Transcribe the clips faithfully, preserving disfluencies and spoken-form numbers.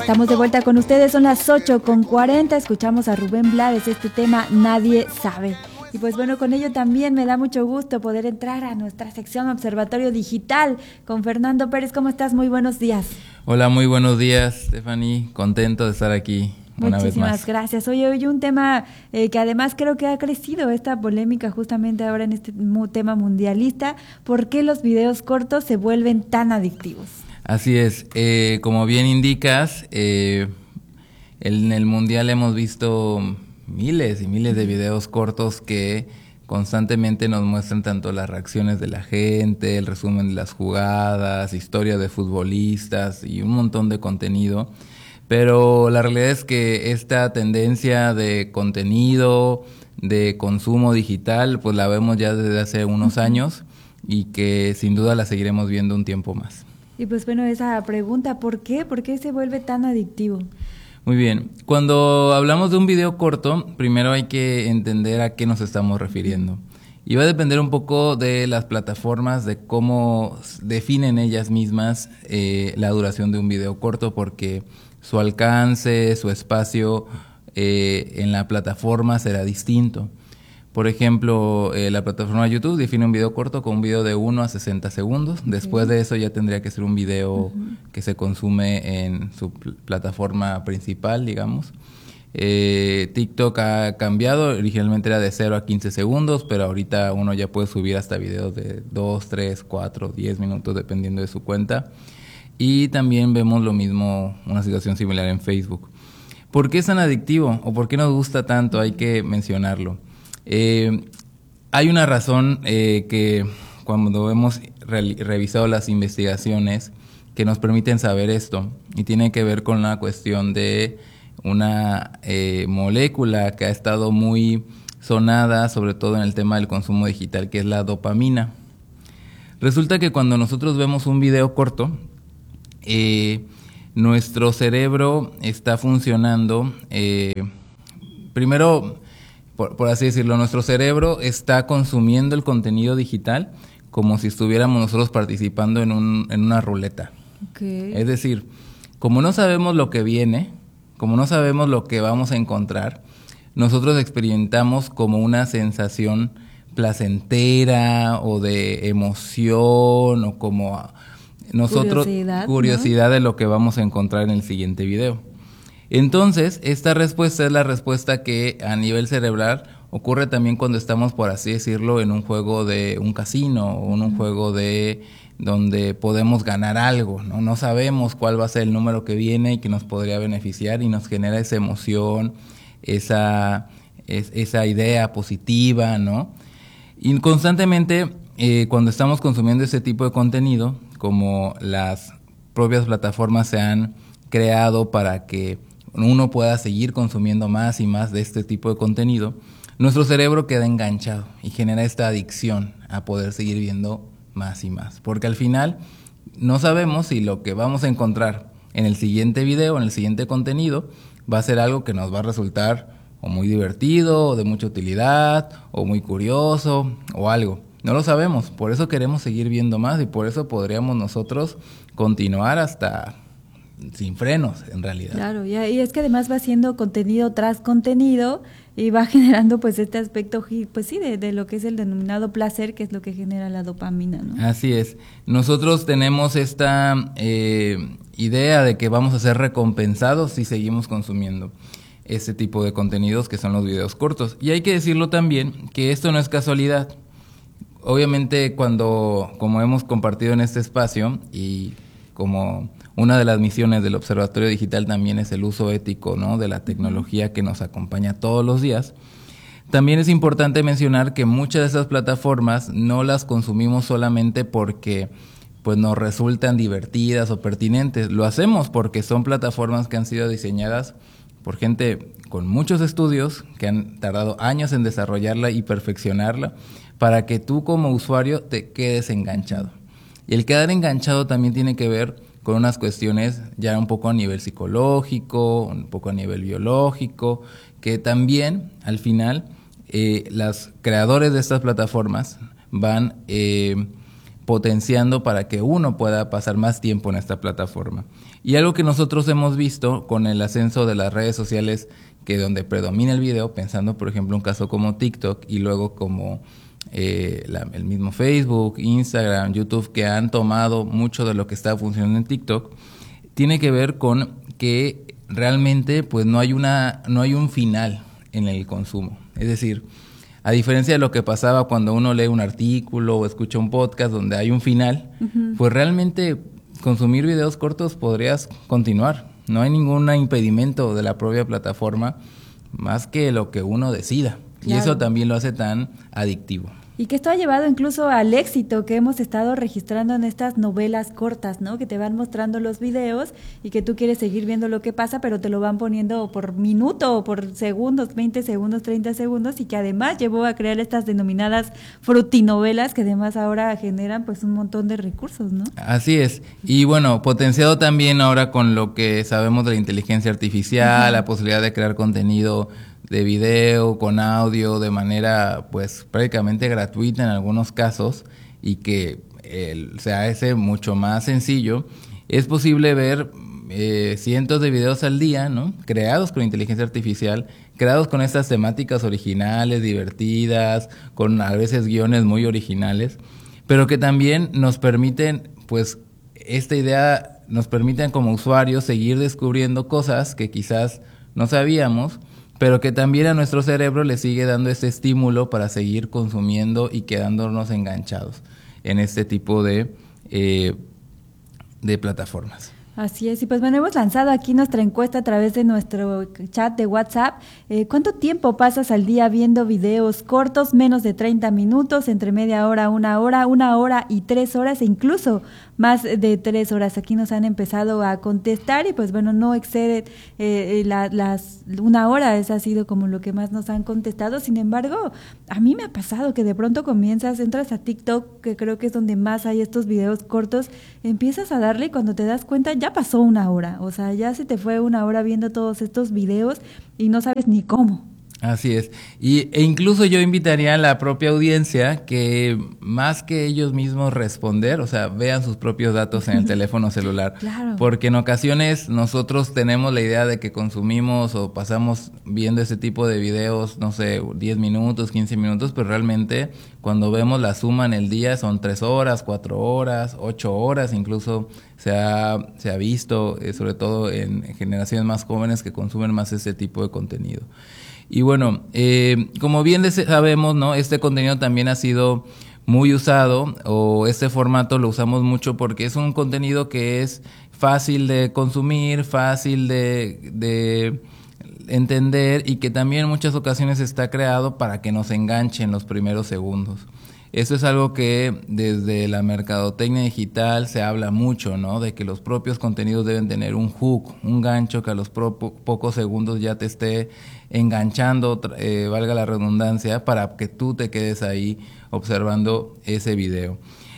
Estamos de vuelta con ustedes, son las ocho con cuarenta, escuchamos a Rubén Blades, este tema Nadie Sabe. Y pues bueno, con ello también me da mucho gusto poder entrar a nuestra sección Observatorio Digital con Fernando Pérez. ¿Cómo estás? Muy buenos días. Hola, muy buenos días, Stephanie. Contento de estar aquí una vez más. Muchísimas gracias. Oye, hoy un tema eh, que además creo que ha crecido esta polémica justamente ahora en este mu- tema mundialista. ¿Por qué los videos cortos se vuelven tan adictivos? Así es. Eh, como bien indicas, eh, en el mundial hemos visto miles y miles de videos cortos que constantemente nos muestran tanto las reacciones de la gente, el resumen de las jugadas, historia de futbolistas y un montón de contenido. Pero la realidad es que esta tendencia de contenido, de consumo digital, pues la vemos ya desde hace unos años y que sin duda la seguiremos viendo un tiempo más. Y pues bueno, esa pregunta, ¿por qué? ¿Por qué se vuelve tan adictivo? Muy bien, cuando hablamos de un video corto, primero hay que entender a qué nos estamos refiriendo. Y va a depender un poco de las plataformas, de cómo definen ellas mismas eh, la duración de un video corto, porque su alcance, su espacio eh, en la plataforma será distinto. Por ejemplo, eh, la plataforma YouTube define un video corto con un video de uno a sesenta segundos. Okay. Después de eso ya tendría que ser un video uh-huh. que se consume en su pl- plataforma principal, digamos. Eh, TikTok ha cambiado, originalmente era de cero a quince segundos, pero ahorita uno ya puede subir hasta videos de dos, tres, cuatro, diez minutos dependiendo de su cuenta. Y también vemos lo mismo, una situación similar en Facebook. ¿Por qué es tan adictivo o por qué nos gusta tanto? Hay que mencionarlo. Eh, hay una razón eh, que cuando hemos re- revisado las investigaciones que nos permiten saber esto, y tiene que ver con la cuestión de una eh, molécula que ha estado muy sonada, sobre todo en el tema del consumo digital, que es la dopamina. Resulta que cuando nosotros vemos un video corto, eh, nuestro cerebro está funcionando, eh, primero, por, por así decirlo, nuestro cerebro está consumiendo el contenido digital como si estuviéramos nosotros participando en, un, en una ruleta. Okay. Es decir, como no sabemos lo que viene, como no sabemos lo que vamos a encontrar, nosotros experimentamos como una sensación placentera o de emoción o como nosotros curiosidad, curiosidad ¿no? de lo que vamos a encontrar en el siguiente video. Entonces, esta respuesta es la respuesta que a nivel cerebral ocurre también cuando estamos, por así decirlo, en un juego de un casino o en un uh-huh. juego de donde podemos ganar algo, ¿no? No sabemos cuál va a ser el número que viene y que nos podría beneficiar y nos genera esa emoción, esa, es, esa idea positiva, ¿no? Y constantemente, eh, cuando estamos consumiendo ese tipo de contenido, como las propias plataformas se han creado para que uno pueda seguir consumiendo más y más de este tipo de contenido, nuestro cerebro queda enganchado y genera esta adicción a poder seguir viendo más y más. Porque al final no sabemos si lo que vamos a encontrar en el siguiente video, en el siguiente contenido, va a ser algo que nos va a resultar o muy divertido, o de mucha utilidad, o muy curioso, o algo. No lo sabemos, por eso queremos seguir viendo más y por eso podríamos nosotros continuar hasta sin frenos, en realidad. Claro, y es que además va siendo contenido tras contenido y va generando pues este aspecto, pues sí, de, de lo que es el denominado placer, que es lo que genera la dopamina, ¿no? Así es. Nosotros tenemos esta eh, idea de que vamos a ser recompensados si seguimos consumiendo este tipo de contenidos que son los videos cortos. Y hay que decirlo también que esto no es casualidad. Obviamente cuando, como hemos compartido en este espacio y como una de las misiones del Observatorio Digital también es el uso ético, ¿no?, de la tecnología que nos acompaña todos los días, también es importante mencionar que muchas de esas plataformas no las consumimos solamente porque pues, nos resultan divertidas o pertinentes. Lo hacemos porque son plataformas que han sido diseñadas por gente con muchos estudios que han tardado años en desarrollarla y perfeccionarla para que tú como usuario te quedes enganchado. Y el quedar enganchado también tiene que ver con unas cuestiones ya un poco a nivel psicológico, un poco a nivel biológico, que también al final eh, los creadores de estas plataformas van eh, potenciando para que uno pueda pasar más tiempo en esta plataforma. Y algo que nosotros hemos visto con el ascenso de las redes sociales, que donde predomina el video, pensando por ejemplo un caso como TikTok y luego como eh, la, el mismo Facebook, Instagram, YouTube, que han tomado mucho de lo que está funcionando en TikTok, tiene que ver con que realmente pues no hay una, no hay un final en el consumo. Es decir, a diferencia de lo que pasaba cuando uno lee un artículo o escucha un podcast donde hay un final, uh-huh. pues realmente consumir videos cortos podrías continuar. No hay ningún impedimento de la propia plataforma más que lo que uno decida. Claro. Y eso también lo hace tan adictivo. Y que esto ha llevado incluso al éxito que hemos estado registrando en estas novelas cortas, ¿no? Que te van mostrando los videos y que tú quieres seguir viendo lo que pasa, pero te lo van poniendo por minuto o por segundos, veinte segundos, treinta segundos, y que además llevó a crear estas denominadas frutinovelas que además ahora generan pues un montón de recursos, ¿no? Así es. Y bueno, potenciado también ahora con lo que sabemos de la inteligencia artificial, uh-huh. la posibilidad de crear contenido de video, con audio, de manera pues prácticamente gratuita en algunos casos, y que eh, se hace mucho más sencillo, es posible ver eh, cientos de videos al día, ¿no? Creados con inteligencia artificial, creados con estas temáticas originales, divertidas, con a veces guiones muy originales, pero que también nos permiten, pues esta idea nos permiten como usuarios seguir descubriendo cosas que quizás no sabíamos, pero que también a nuestro cerebro le sigue dando ese estímulo para seguir consumiendo y quedándonos enganchados en este tipo de, eh, de plataformas. Así es, y pues bueno, hemos lanzado aquí nuestra encuesta a través de nuestro chat de WhatsApp. Eh, ¿Cuánto tiempo pasas al día viendo videos cortos, menos de treinta minutos, entre media hora, una hora, una hora y tres horas, e incluso más de tres horas? Aquí nos han empezado a contestar y pues bueno, no excede eh, la, las una hora, esa ha sido como lo que más nos han contestado. Sin embargo, a mí me ha pasado que de pronto comienzas, entras a TikTok, que creo que es donde más hay estos videos cortos, empiezas a darle y cuando te das cuenta ya pasó una hora, o sea, ya se te fue una hora viendo todos estos videos y no sabes ni cómo. Así es, y, e incluso yo invitaría a la propia audiencia que más que ellos mismos responder, o sea, vean sus propios datos en el teléfono celular, claro. Porque en ocasiones nosotros tenemos la idea de que consumimos o pasamos viendo ese tipo de videos, no sé, diez minutos, quince minutos, pero realmente cuando vemos la suma en el día son tres horas, cuatro horas, ocho horas, incluso se ha, se ha visto, eh, sobre todo en generaciones más jóvenes que consumen más ese tipo de contenido. Y bueno, eh, como bien sabemos, ¿no? Este contenido también ha sido muy usado, o este formato lo usamos mucho porque es un contenido que es fácil de consumir, fácil de, de entender, y que también en muchas ocasiones está creado para que nos enganche en los primeros segundos. Eso es algo que desde la mercadotecnia digital se habla mucho, ¿no? De que los propios contenidos deben tener un hook, un gancho que a los pro- pocos segundos ya te esté enganchando, eh, valga la redundancia, para que tú te quedes ahí observando ese video.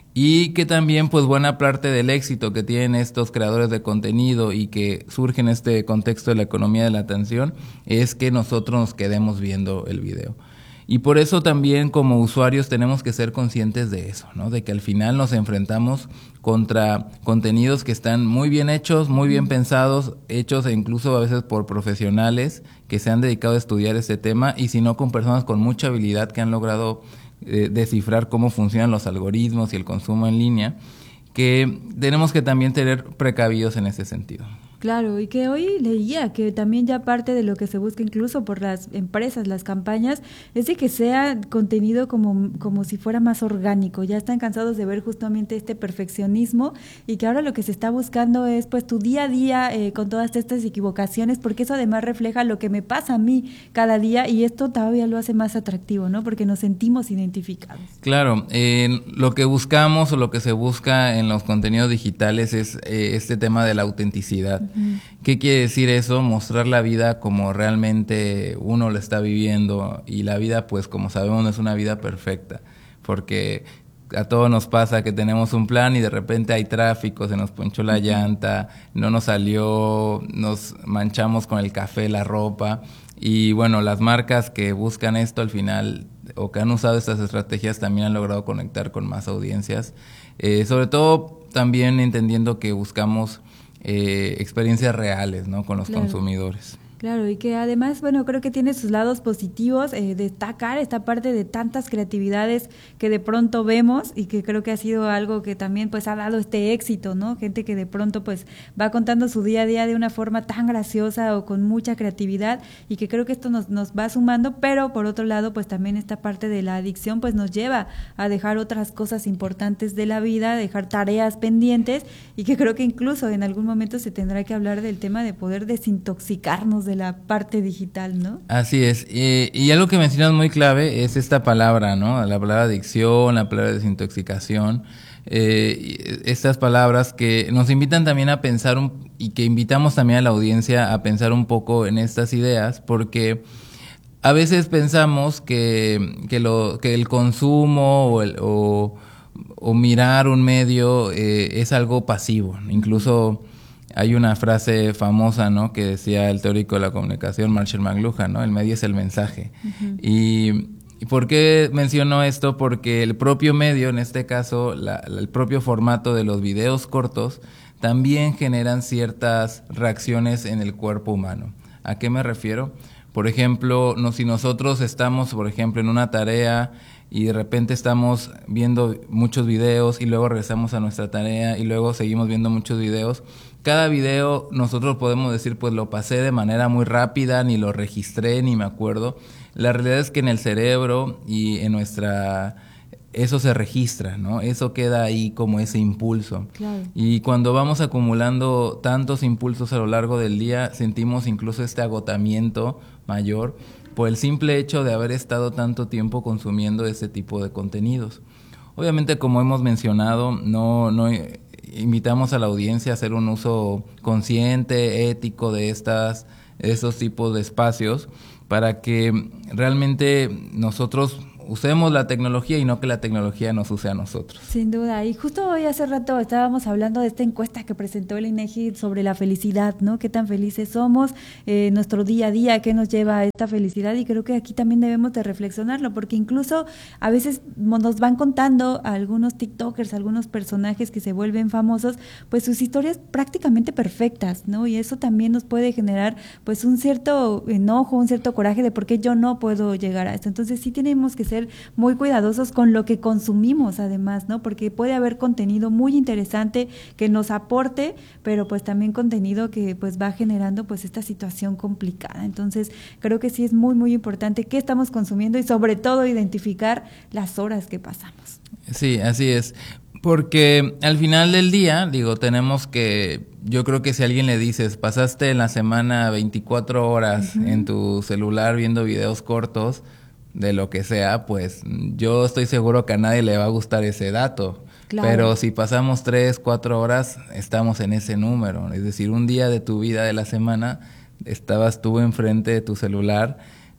Y que también, pues, buena parte del éxito que tienen estos creadores de contenido y que surge en este contexto de la economía de la atención es que nosotros nos quedemos viendo el video. Y por eso también como usuarios tenemos que ser conscientes de eso, ¿no? De que al final nos enfrentamos contra contenidos que están muy bien hechos, muy bien pensados, hechos e incluso a veces por profesionales que se han dedicado a estudiar este tema, y si no con personas con mucha habilidad que han logrado eh, descifrar cómo funcionan los algoritmos y el consumo en línea, que tenemos que también tener precavidos en ese sentido. Claro, y que hoy leía que también ya parte de lo que se busca incluso por las empresas, las campañas, es de que sea contenido como, como si fuera más orgánico. Ya están cansados de ver justamente este perfeccionismo, y que ahora lo que se está buscando es pues tu día a día eh, con todas estas equivocaciones, porque eso además refleja lo que me pasa a mí cada día, y esto todavía lo hace más atractivo, ¿no? Porque nos sentimos identificados. Claro, eh, lo que buscamos o lo que se busca en los contenidos digitales es eh, este tema de la autenticidad. ¿Qué quiere decir eso? Mostrar la vida como realmente uno la está viviendo, y la vida, pues como sabemos, no es una vida perfecta, porque a todos nos pasa que tenemos un plan y de repente hay tráfico, se nos ponchó la llanta, no nos salió, nos manchamos con el café, la ropa, y bueno, las marcas que buscan esto al final o que han usado estas estrategias también han logrado conectar con más audiencias, eh, sobre todo también entendiendo que buscamos eh, experiencias reales, ¿no?, con los claro. consumidores. Claro, y que además, bueno, creo que tiene sus lados positivos, eh, destacar esta parte de tantas creatividades que de pronto vemos y que creo que ha sido algo que también pues ha dado este éxito, ¿no? Gente que de pronto pues va contando su día a día de una forma tan graciosa o con mucha creatividad y que creo que esto nos, nos va sumando, pero por otro lado pues también esta parte de la adicción pues nos lleva a dejar otras cosas importantes de la vida, dejar tareas pendientes y que creo que incluso en algún momento se tendrá que hablar del tema de poder desintoxicarnos de la parte digital, ¿no? Así es, y, y algo que mencionas muy clave es esta palabra, ¿no? La palabra adicción, la palabra desintoxicación, eh, estas palabras que nos invitan también a pensar un, y que invitamos también a la audiencia a pensar un poco en estas ideas, porque a veces pensamos que, que, lo, que el consumo o, el, o, o mirar un medio eh, es algo pasivo, incluso hay una frase famosa, ¿no?, que decía el teórico de la comunicación, Marshall McLuhan, ¿no? El medio es el mensaje. Uh-huh. Y, ¿y por qué menciono esto? Porque el propio medio, en este caso, la, el propio formato de los videos cortos, también generan ciertas reacciones en el cuerpo humano. ¿A qué me refiero? Por ejemplo, no, si nosotros estamos, por ejemplo, en una tarea y de repente estamos viendo muchos videos y luego regresamos a nuestra tarea y luego seguimos viendo muchos videos, cada video nosotros podemos decir, pues lo pasé de manera muy rápida, ni lo registré, ni me acuerdo. La realidad es que en el cerebro y en nuestra... eso se registra, ¿no? Eso queda ahí como ese impulso. Claro. Y cuando vamos acumulando tantos impulsos a lo largo del día, sentimos incluso este agotamiento mayor por el simple hecho de haber estado tanto tiempo consumiendo ese tipo de contenidos. Obviamente, como hemos mencionado, no... no invitamos a la audiencia a hacer un uso consciente, ético de estas, estos tipos de espacios para que realmente nosotros usemos la tecnología y no que la tecnología nos use a nosotros. Sin duda, y justo hoy hace rato estábamos hablando de esta encuesta que presentó el INEGI sobre la felicidad, ¿no? Qué tan felices somos, eh, nuestro día a día, qué nos lleva a esta felicidad, y creo que aquí también debemos de reflexionarlo, porque incluso a veces nos van contando a algunos tiktokers, algunos personajes que se vuelven famosos, pues sus historias prácticamente perfectas, ¿no? Y eso también nos puede generar pues un cierto enojo, un cierto coraje de por qué yo no puedo llegar a esto. Entonces sí tenemos que ser muy cuidadosos con lo que consumimos además, ¿no? Porque puede haber contenido muy interesante que nos aporte, pero pues también contenido que pues va generando pues esta situación complicada. Entonces creo que sí es muy muy importante qué estamos consumiendo y sobre todo identificar las horas que pasamos. Sí, así es. Porque al final del día, digo, tenemos que, yo creo que si a alguien le dices, pasaste en la semana veinticuatro horas uh-huh. en tu celular viendo videos cortos, de lo que sea, pues yo estoy seguro que a nadie le va a gustar ese dato. Claro. Pero si pasamos tres, cuatro horas, estamos en ese número. Es decir, un día de tu vida de la semana estabas tú enfrente de tu celular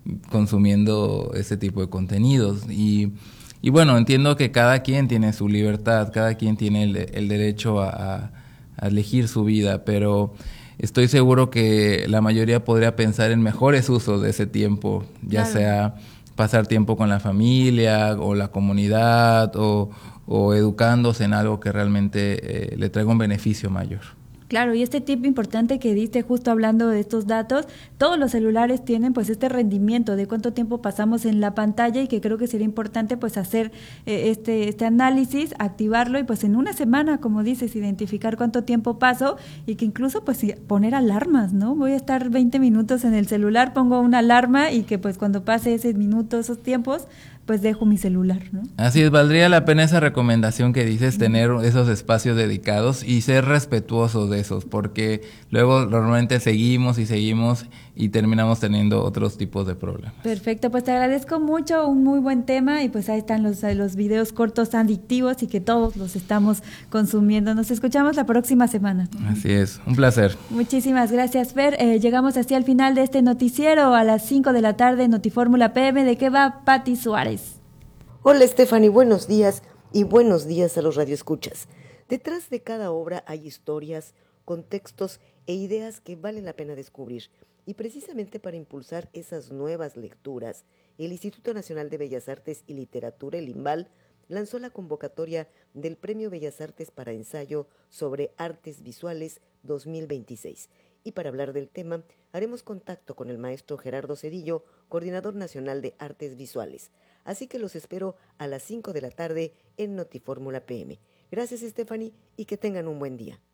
consumiendo ese tipo de contenidos. Y, y bueno, entiendo que cada quien tiene su libertad, cada quien tiene el, el derecho a, a elegir su vida, pero estoy seguro que la mayoría podría pensar en mejores usos de ese tiempo, ya claro. sea pasar tiempo con la familia o la comunidad o, o educándose en algo que realmente eh, le traiga un beneficio mayor. Claro, y este tip importante que diste justo hablando de estos datos, todos los celulares tienen pues este rendimiento de cuánto tiempo pasamos en la pantalla y que creo que sería importante pues hacer eh, este este análisis, activarlo y pues en una semana, como dices, identificar cuánto tiempo paso y que incluso pues poner alarmas, ¿no? Voy a estar veinte minutos en el celular, pongo una alarma y que pues cuando pase ese minuto, esos tiempos, pues dejo mi celular, ¿no? Así es, valdría la pena esa recomendación que dices, tener esos espacios dedicados y ser respetuosos de esos, porque luego normalmente seguimos y seguimos y terminamos teniendo otros tipos de problemas. Perfecto, pues te agradezco mucho, un muy buen tema y pues ahí están los, los videos cortos adictivos y que todos los estamos consumiendo. Nos escuchamos la próxima semana. Así es, un placer. Muchísimas gracias, Fer. Eh, llegamos así al final de este noticiero a las cinco de la tarde, Notifórmula P M. ¿De qué va Pati Suárez? Hola Stephanie, buenos días y buenos días a los radioescuchas. Detrás de cada obra hay historias, contextos e ideas que valen la pena descubrir. Y precisamente para impulsar esas nuevas lecturas, el Instituto Nacional de Bellas Artes y Literatura, el INBAL, lanzó la convocatoria del Premio Bellas Artes para ensayo sobre artes visuales dos mil veintiséis. Y para hablar del tema, haremos contacto con el maestro Gerardo Cedillo, coordinador nacional de artes visuales. Así que los espero a las cinco de la tarde en Notifórmula P M. Gracias, Stephanie, y que tengan un buen día.